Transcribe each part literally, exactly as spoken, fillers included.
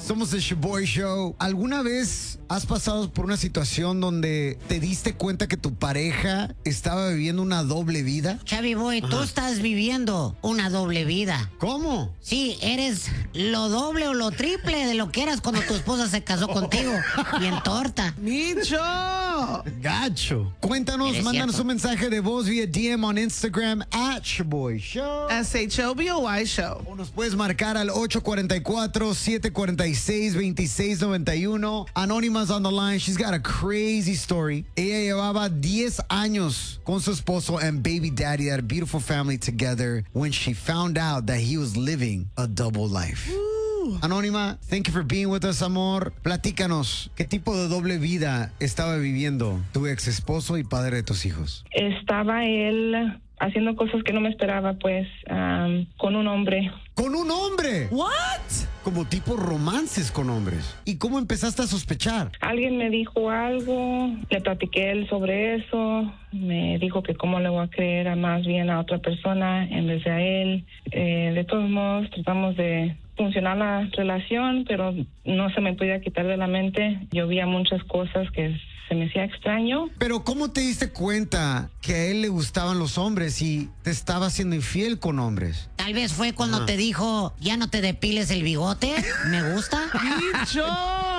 Somos el Shaboy Show. ¿Alguna vez has pasado por una situación donde te diste cuenta que tu pareja estaba viviendo una doble vida? Chavi Boy, tú estás viviendo una doble vida. ¿Cómo? Sí, eres lo doble o lo triple de lo que eras cuando tu esposa se casó contigo. Bien torta. ¡Micho! Gacho. Cuéntanos, ¿Eres mándanos cierto? un mensaje de voz vía D M on Instagram at Shaboy Show. S H O B O Y Show. O nos puedes marcar al ocho cuatro cuatro, siete cuatro seis, dos seis nueve uno. Anónima's on the line. She's got a crazy story. Ella llevaba diez años con su esposo and baby daddy, that beautiful family together, when she found out that he was living a double life. Anónima, thank you for being with us, amor. Platícanos, ¿qué tipo de doble vida estaba viviendo tu ex esposo y padre de tus hijos? Estaba él haciendo cosas que no me esperaba, pues, um, con un hombre. ¡Con un hombre! What? Como tipo romances con hombres. ¿Y cómo empezaste a sospechar? Alguien me dijo algo, le platiqué él sobre eso, me dijo que cómo le voy a creer a más bien a otra persona en vez de a él. Eh, de todos modos, tratamos de funcionar la relación, pero no se me podía quitar de la mente. Yo veía muchas cosas que se me hacía extraño. Pero ¿cómo te diste cuenta que a él le gustaban los hombres y te estaba siendo infiel con hombres? Tal vez fue cuando te dijo, ya no te depiles el bigote. Me gusta. ¡Micho!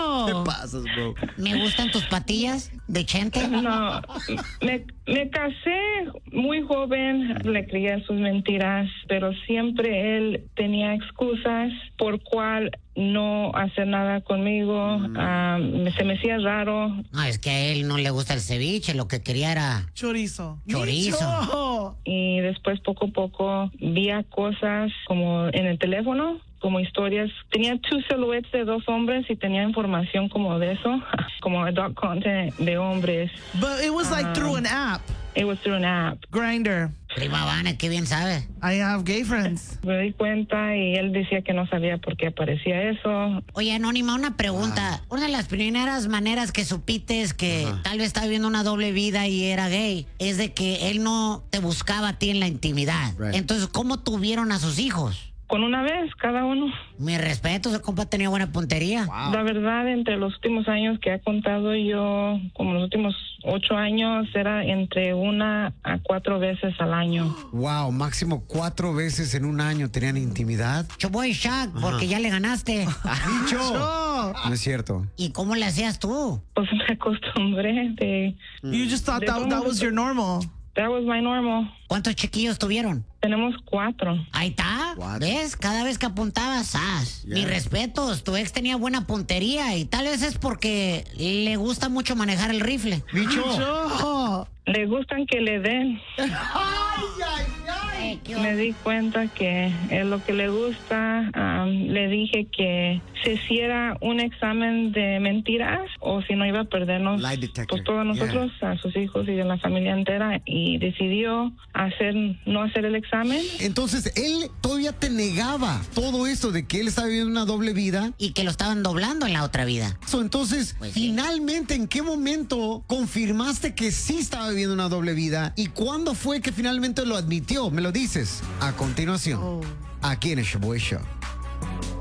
pasas, bro? Me gustan tus patillas de chente. No, me, me casé muy joven, le creía sus mentiras, pero siempre él tenía excusas por cual no hacer nada conmigo. Mm. Uh, se me hacía raro. No, es que a él no le gusta el ceviche, lo que quería era Chorizo. Chorizo. ¡Micho! Y después poco a poco vi cosas como en el teléfono, como historias. Tenía two silhouettes de dos hombres y tenía información como de eso, como adult content de hombres. But it was like Um, through an app. It was through an app. Grindr. Prima Vane, qué bien sabe. I have gay friends. Me di cuenta y él decía que no sabía por qué aparecía eso. Oye, Anónima, una pregunta. Una de las primeras maneras que supites que Ajá. tal vez estaba viviendo una doble vida y era gay es de que él no te buscaba a ti en la intimidad. Right. Entonces, ¿cómo tuvieron a sus hijos? Con una vez, cada uno. Mi respeto, ese compa tenía buena puntería. Wow. La verdad, entre los últimos años que he contado yo, como los últimos ocho años, era entre una a cuatro veces al año. Wow, máximo cuatro veces en un año tenían intimidad. Choboy Shaq, porque ya le ganaste. ¡Micho! No es cierto. ¿Y cómo le hacías tú? Pues me acostumbré de... You just thought De that, todos that modos, was your normal. That was my normal. ¿Cuántos chiquillos tuvieron? Tenemos cuatro. Ahí está. What? ¿Ves? Cada vez que apuntabas, ¡zas! Yeah. Mis respetos, tu ex tenía buena puntería y tal vez es porque le gusta mucho manejar el rifle. ¡Micho! Micho! Le gustan que le den. Eh, ¿qué Me onda? di cuenta que es lo que le gusta. Um, le dije que se hiciera un examen de mentiras o si no iba a perdernos Lie detector. pues todos nosotros, a sus hijos y de la familia entera, y decidió hacer no hacer el examen. Entonces, él todavía te negaba todo esto de que él estaba viviendo una doble vida. Y que lo estaban doblando en la otra vida. So, entonces, Pues sí. finalmente, ¿en qué momento confirmaste que sí estaba viviendo una doble vida? ¿Y cuándo fue que finalmente lo admitió? Me lo dices a continuación, Oh. aquí en el Shaboy Show.